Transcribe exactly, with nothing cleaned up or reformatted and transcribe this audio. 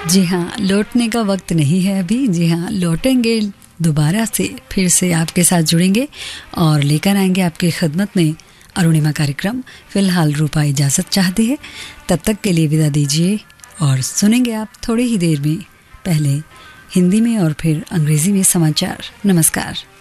जी हाँ, लौटने का वक्त नहीं है अभी। जी हाँ, लौटेंगे दोबारा से, फिर से आपके साथ जुड़ेंगे और लेकर आएंगे आपकी खिदमत में अरुणिमा कार्यक्रम। फिलहाल रूपा इजाज़त चाहती है, तब तक के लिए विदा दीजिए और सुनेंगे आप थोड़ी ही देर में पहले हिंदी में और फिर अंग्रेजी में समाचार। नमस्कार।